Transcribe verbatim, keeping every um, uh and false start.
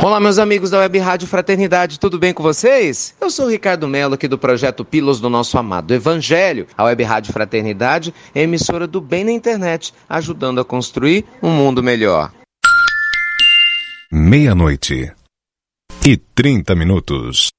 Olá, meus amigos da Web Rádio Fraternidade, tudo bem com vocês? Eu sou o Ricardo Mello, aqui do Projeto Pílulas do Nosso Amado Evangelho. A Web Rádio Fraternidade é emissora do bem na internet, ajudando a construir um mundo melhor. Meia-noite e trinta minutos.